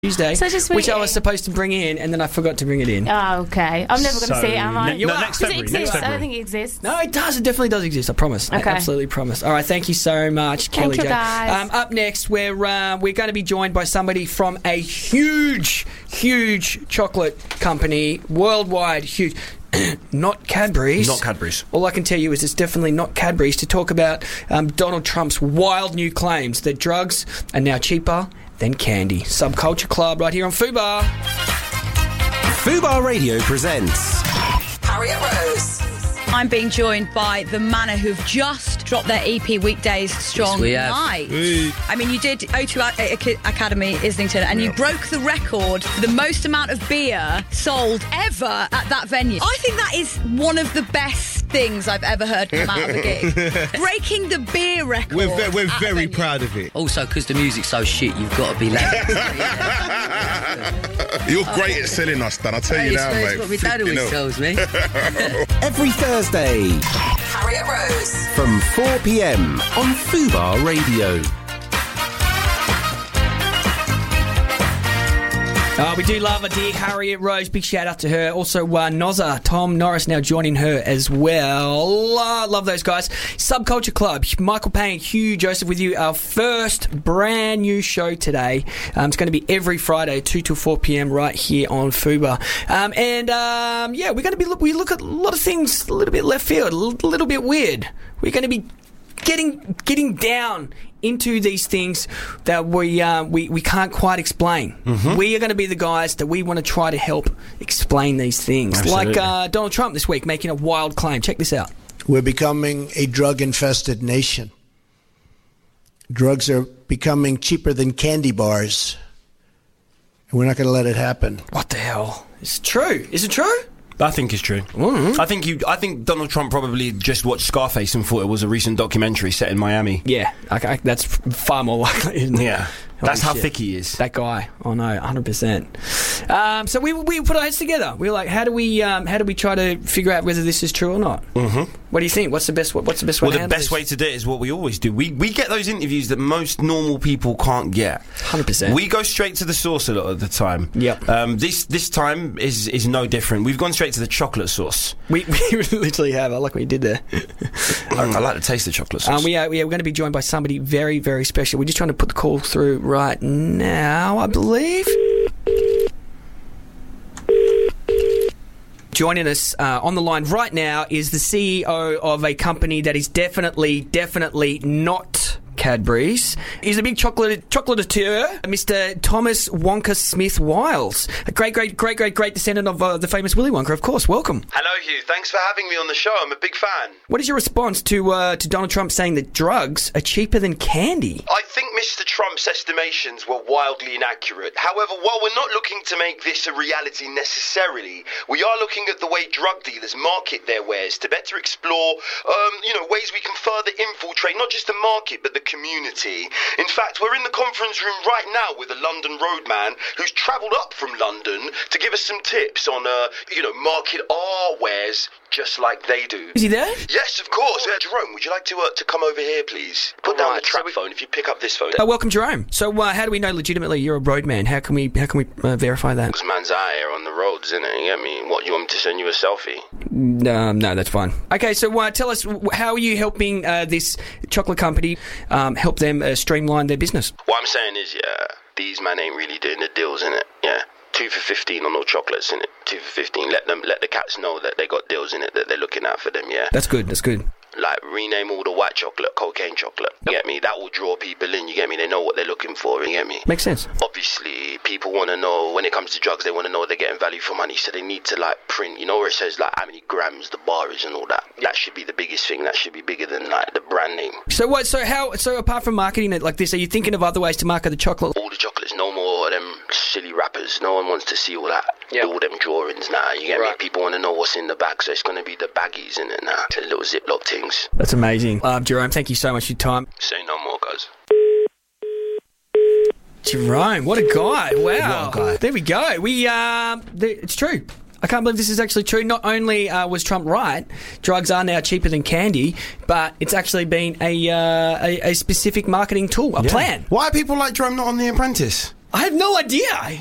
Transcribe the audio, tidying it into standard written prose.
Tuesday, Such a sweetie. which I was supposed to bring in, and then I forgot to bring it in. Oh, okay. I'm never going to see it, am I? Next Does it February. exist? I don't think it exists. No, it does. It definitely does exist. I promise. Okay. I absolutely promise. All right. Thank you so much, Kelly you, Jo. guys. Up next, we're going to be joined by somebody from a huge chocolate company, worldwide huge. Not Cadbury's. Not Cadbury's. All I can tell you is it's definitely not Cadbury's, to talk about Donald Trump's wild new claims that drugs are now cheaper than candy. Subculture Club right here on Fubar. Fubar Radio presents Harriet Rose. I'm being joined by the Manor, who've just dropped their EP Weekdays Strong Night. I mean, you did O2 Academy, Islington, and you broke the record for the most amount of beer sold ever at that venue. I think that is one of the best things I've ever heard come out of a gig. Breaking the beer record. We're very proud of it. Also, because the music's so shit, you've got to be loud. You're great at selling us, Dan. I'll tell you now, mate. That's what my dad always tells me. every Thursday Harriet Rose. from 4 p.m. on Fubar Radio. We do love our dear Harriet Rose. Big shout out to her. Also, Nozza, Tom Norris now joining her as well. Love those guys. Subculture Club, Michael Payne, Hugh Joseph with you. Our first brand new show today. It's going to be every Friday, 2 to 4 p.m. right here on Fubar. We're going to we look at a lot of things a little bit left field, a little bit weird. We're going to be getting down into these things that we can't quite explain. Mm-hmm. We are going to be the guys that we want to try to help explain these things. Absolutely. Like Donald Trump this week making a wild claim. Check this out. We're becoming a drug-infested nation. Drugs are becoming cheaper than candy bars. And we're not going to let it happen. What the hell? It's true. Is it true? I think it's true. Mm-hmm. I think Donald Trump probably just watched Scarface and thought it was a recent documentary set in Miami. Yeah, okay, that's far more likely, isn't it? Yeah, that's how thick he is. That guy. Oh no, 100%. So we put our heads together. We were like, how do we try to figure out whether this is true or not? Mm-hmm. What do you think? What's the best way? Well, to the handle best this? way to do it is what we always do. We get those interviews that most normal people can't get. 100%. We go straight to the source a lot of the time. Yep. This time is no different. We've gone straight to the chocolate source. We literally have. I like what you did there. I like to taste the chocolate sauce. We're going to be joined by somebody very, very special. We're just trying to put the call through right now, I believe. Joining us on the line right now is the CEO of a company that is definitely not Cadbury's. He's a big chocolatier, Mr. Thomas Wonka Smith Wiles. A great descendant of the famous Willy Wonka, of course. Welcome. Hello, Hugh. Thanks for having me on the show. I'm a big fan. What is your response to Donald Trump saying that drugs are cheaper than candy? I think Mr. Trump's estimations were wildly inaccurate. However, while we're not looking to make this a reality necessarily, we are looking at the way drug dealers market their wares to better explore, ways we can further infiltrate not just the market but the community. In fact, we're in the conference room right now with a London roadman who's travelled up from London to give us some tips on, market our wares just like they do. Is he there? Yes, of course. Jerome, would you like to come over here, please? Put down the trap phone if you pick up this phone. Welcome, Jerome. So, how do we know legitimately you're a roadman? How can we verify that? This man's out here on the roads, isn't it? You get me? What, you want me to send you a selfie? No, that's fine. Okay, so tell us, how are you helping this chocolate company help them streamline their business? What I'm saying is, these men ain't really doing the deals, innit? Yeah. 2 for 15 on all chocolates, innit? 2 for 15. Let the cats know that they got deals in it that they're looking out for them, yeah? That's good. Like, rename all the white chocolate cocaine chocolate. You get me? That will draw people in, you get me? They know what they're looking for, you get me? Makes sense. Obviously, people want to know, when it comes to drugs, they want to know they're getting value for money, so they need to, print, where it says, how many grams the bar is and all that. That should be the biggest thing. That should be bigger than, the brand name. So apart from marketing it like this, are you thinking of other ways to market the chocolate? All the chocolates, no more of them silly wrappers. No one wants to see all that. Yep. All them drawings now, you get me? People want to know what's in the bag, so it's going to be the baggies in it now. The little Ziploc things. That's amazing. Jerome, thank you so much for your time. Say no more, guys. Jerome, what a guy. Wow. What a guy. There we go. It's true. I can't believe this is actually true. Not only was Trump right, drugs are now cheaper than candy, but it's actually been a specific marketing tool, a plan. Why are people like Jerome not on The Apprentice? I have no idea.